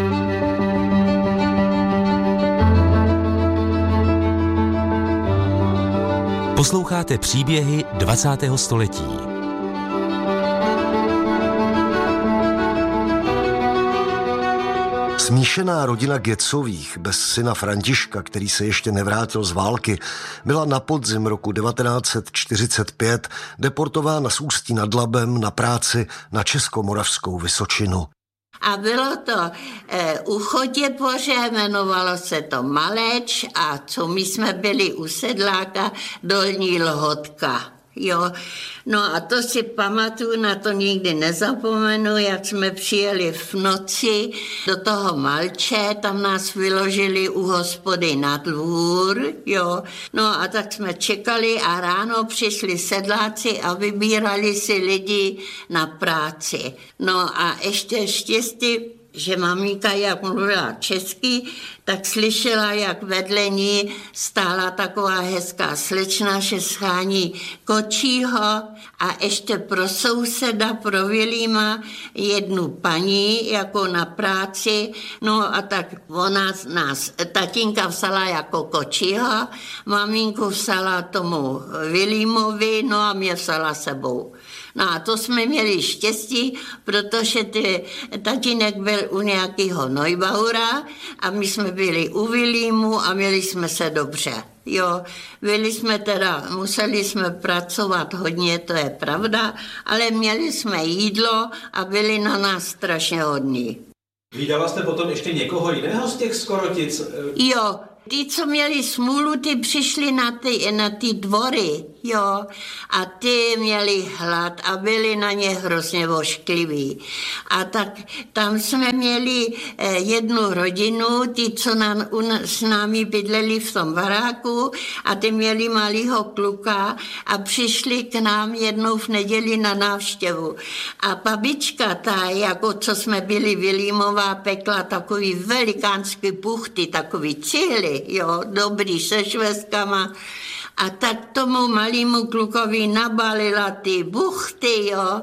Posloucháte příběhy dvacátého století. Smíšená rodina Gecových bez syna Františka, který se ještě nevrátil z války, byla na podzim roku devatenáct set čtyřicet pět deportována z Ústí nad Labem na práci na Českomoravskou Vysočinu. A bylo to e, u Chotěboře, jmenovalo se to Maleč a co my jsme byli u Sedláka, Dolní Lhotka. Jo, no a to si pamatuju, na to nikdy nezapomenu, jak jsme přijeli v noci do toho Malče, tam nás vyložili u hospody na dvůr, jo. No a tak jsme čekali a ráno přišli sedláci a vybírali si lidi na práci. No a ještě štěstí, že maminka, jak mluvila česky, tak slyšela, jak vedle ní stála taková hezká slečna, že schání kočího a ještě pro souseda, pro Vilíma jednu paní jako na práci. No a tak ona nás, tatínka vzala jako kočího, maminku vzala tomu Vilímovi, no a mě vzala sebou. No a to jsme měli štěstí, protože ty, tatínek byl u nějakého Neubaura a my jsme byli u Vilímu a měli jsme se dobře. Jo, byli jsme teda, museli jsme pracovat hodně, to je pravda, ale měli jsme jídlo a byli na nás strašně hodní. Vídala jste potom ještě někoho jiného z těch Skorotic? Jo, ty, co měli smůlu, ty přišli na ty, na ty dvory, jo, a ty měli hlad a byli na ně hrozně oškliví. A tak tam jsme měli eh, jednu rodinu, ty, co nám, un, s námi bydleli v tom baráku a ty měli malýho kluka a přišli k nám jednou v neděli na návštěvu. A babička ta, jako co jsme byli Vilímová, pekla takový velikánský puchty, takový cihly, jo, dobrý, se švestkama. A tak tomu malému klukovi nabalila ty buchty, jo.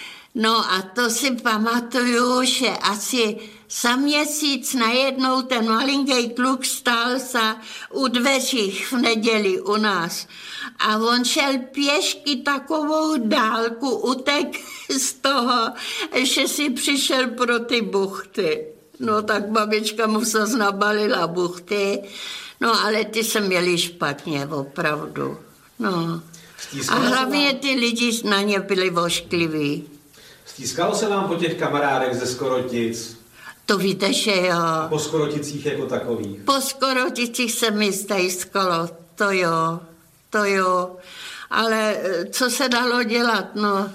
No a to si pamatuju, že asi za měsíc najednou ten malinký kluk stál se u dveřích v neděli u nás. A on šel pěšky takovou dálku, utek z toho, že si přišel pro ty buchty. No tak babička mu se nabalila buchty, no ale ty se měli špatně, opravdu. No. A hlavně ty lidi na ně byli voškliví. Stýskalo se vám po těch kamarádech ze Skorotic? To víte, že jo. A po Skoroticích jako takových? Po Skoroticích se mi stýskalo, to jo, to jo. Ale co se dalo dělat, no...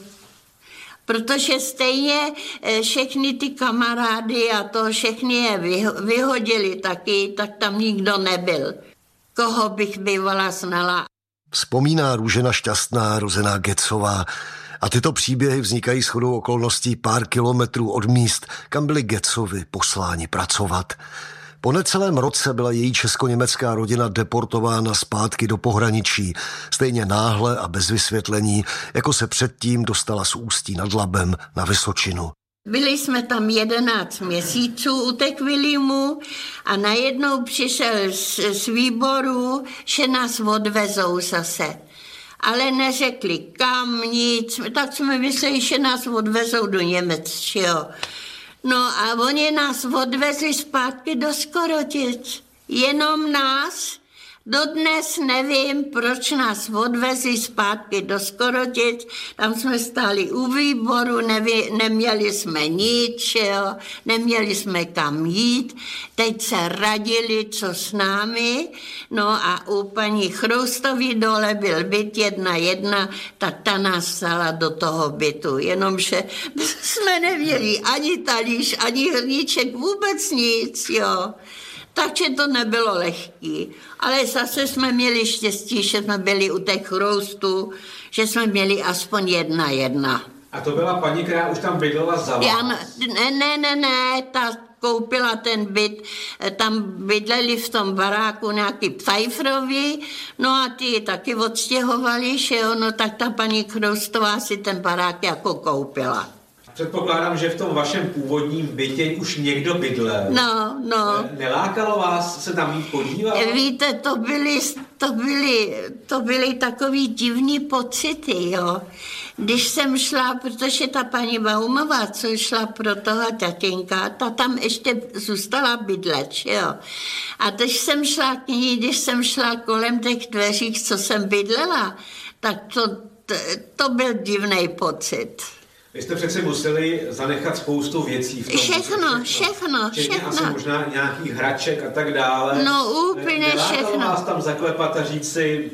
Protože stejně všechny ty kamarády a to všechny je vyhodili taky, tak tam nikdo nebyl. Koho bych bývala znala. Vzpomíná Růžena Šťastná, rozená Gecová. A tyto příběhy vznikají shodou okolností pár kilometrů od míst, kam byli Gecovi posláni pracovat. Po necelém roce byla její česko-německá rodina deportována zpátky do pohraničí, stejně náhle a bez vysvětlení, jako se předtím dostala z Ústí nad Labem na Vysočinu. Byli jsme tam jedenáct měsíců u těch Vilímů a najednou přišel z, z výboru, že nás odvezou zase. Ale neřekli kam, nic, tak jsme mysleli, že nás odvezou do Německa. No a oni nás odvezli zpátky do Skorotic. Jenom nás. Dodnes nevím, proč nás odvezli zpátky do Skorotic. Tam jsme stáli u výboru, neví, neměli jsme nic, jo, neměli jsme kam jít. Teď se radili, co s námi. No a u paní Chroustový dole byl byt jedna jedna, tak ta nás vzala do toho bytu. Jenomže jsme neměli ani talíř, ani hrníček, vůbec nic, jo. Takže to nebylo lehký. Ale zase jsme měli štěstí, že jsme byli u těch Chroustů, že jsme měli aspoň jedna jedna. A to byla paní, která už tam bydlela za vás? Já, ne, ne, ne, ne, ta koupila ten byt, tam bydleli v tom baráku nějaký Pfeifrovi, no a ty taky odstěhovali, že jo, no tak ta paní Chroustová si ten barák jako koupila. Předpokládám, že v tom vašem původním bytě už někdo bydlel. No, no. Nelákalo vás se tam jít podívat? Víte, to byly, to byly, to byly takový divný pocity, jo. Když jsem šla, protože ta paní Baumová, co šla pro toho tatínka, ta tam ještě zůstala bydlet, jo. A když jsem šla k ní, když jsem šla kolem těch dveří, co jsem bydlela, tak to, to, to byl divný pocit. Vy jste přece museli zanechat spoustu věcí v tom. Všechno, všechno, všechno. Asi možná nějakých hraček a tak dále. No úplně Nelákalo všechno. vás tam zaklepat a říct si,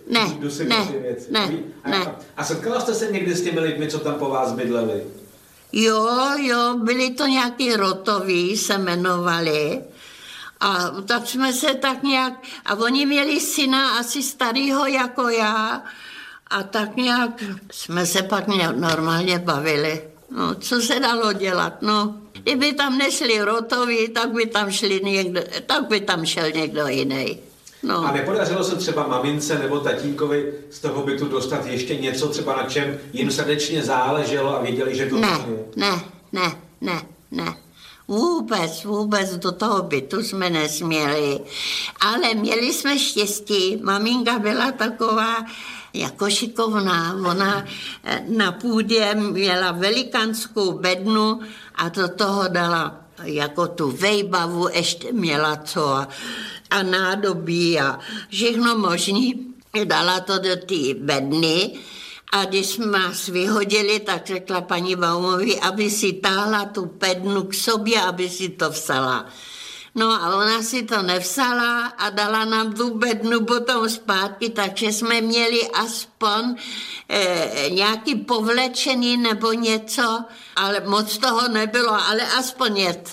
Ne, ne, ne, a, ne. A setkala jste se někdy s těmi lidmi, co tam po vás bydleli? Jo, jo, byli to nějaký rotoví, se jmenovali. A tak jsme se tak nějak, a oni měli syna asi starýho jako já, a tak nějak jsme se pak normálně bavili. No, co se dalo dělat, no. Kdyby tam nešli rotoví, tak by tam šli někdo, tak by tam šel někdo jiný. No. A nepodařilo se třeba mamince nebo tatínkovi z toho bytu dostat ještě něco, třeba na čem jim srdečně záleželo a věděli, že to ne, ne, ne, ne, ne. Vůbec, vůbec do toho bytu jsme nesměli. Ale měli jsme štěstí. Maminka byla taková jako šikovná. Ona na půdě měla velikánskou bednu a do toho dala jako tu vejbavu, ještě měla co a, a nádobí a všechno možný. Dala to do té bedny. A když jsme nás vyhodili, tak řekla paní Baumovi, aby si táhla tu bednu k sobě, aby si to vzala. No a ona si to nevzala a dala nám tu bednu potom zpátky, takže jsme měli aspoň e, nějaký povlečený nebo něco, ale moc toho nebylo, ale aspoň něco.